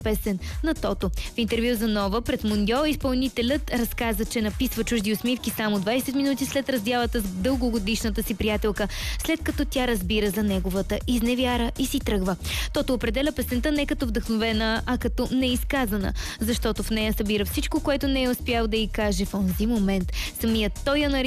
песен на Тото. В интервю за Нова пред Мундио изпълнителят разказа, че написва чужди усмивки само 20 минути след раздялата с дългогодишната си приятелка, след като тя разбира за неговата изневяра и си тръгва. Тото определя песента не като вдъхновена, а като неизказана, защото в нея събира всичко, което не е успял да й каже в онзи момент. Самият той я нарича